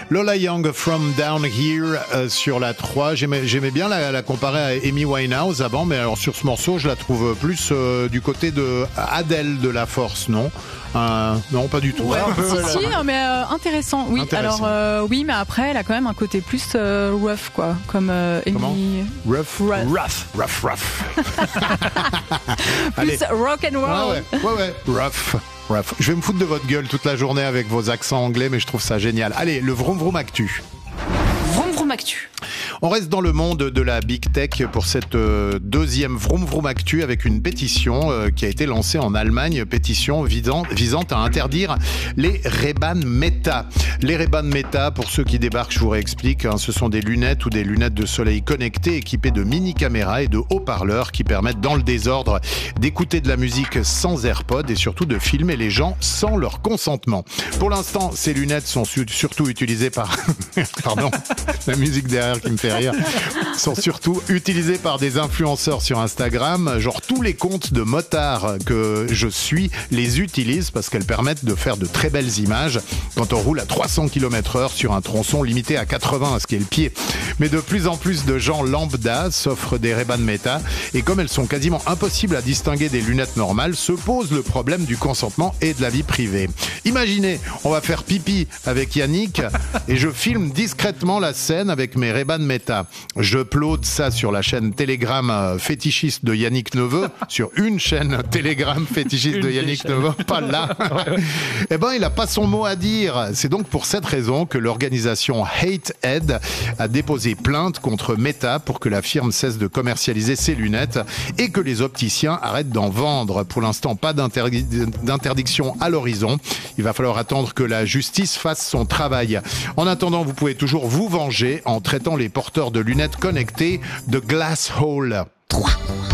Lola Young, From Down Here sur la 3. J'aimais bien la comparer à Amy Winehouse avant, mais alors sur ce morceau, je la trouve plus du côté de Adele de la Force, non? Non, pas du tout. Ouais, si, mais intéressant. Oui, Intéressant. alors oui, mais après, elle a quand même un côté plus rough, quoi, comme Amy. Rough. Plus rock and roll. Ouais. Rough. Je vais me foutre de votre gueule toute la journée avec vos accents anglais, mais je trouve ça génial. Allez, le Vroom Vroom Actu. Vroom Vroom Actu. On reste dans le monde de la Big Tech pour cette deuxième Vroom Vroom Actu avec une pétition qui a été lancée en Allemagne, pétition visant à interdire les Ray-Ban Meta. Les Ray-Ban Meta, pour ceux qui débarquent, je vous réexplique, ce sont des lunettes ou des lunettes de soleil connectées équipées de mini-caméras et de haut-parleurs qui permettent dans le désordre d'écouter de la musique sans AirPod et surtout de filmer les gens sans leur consentement. Pour l'instant, ces lunettes sont surtout utilisées par... Pardon, la musique derrière qui me fait rire, sont surtout utilisés par des influenceurs sur Instagram. Genre tous les comptes de motards que je suis les utilisent parce qu'elles permettent de faire de très belles images quand on roule à 300 km/h sur un tronçon limité à 80, ce qui est le pied. Mais de plus en plus de gens lambda s'offrent des Ray-Ban Meta et comme elles sont quasiment impossibles à distinguer des lunettes normales, se pose le problème du consentement et de la vie privée. Imaginez, on va faire pipi avec Yannick et je filme discrètement la scène avec mes Ray-Ban Meta. Je upload ça sur la chaîne Telegram fétichiste de Yannick Neveu, sur une chaîne Telegram fétichiste de Yannick Neveu, pas là. Eh ben, il a pas son mot à dire. C'est donc pour cette raison que l'organisation Hatehead a déposé plainte contre Meta pour que la firme cesse de commercialiser ses lunettes et que les opticiens arrêtent d'en vendre. Pour l'instant, pas d'interdiction à l'horizon. Il va falloir attendre que la justice fasse son travail. En attendant, vous pouvez toujours vous venger en traitant les porteurs de lunettes connectées de Glass Hole. 3.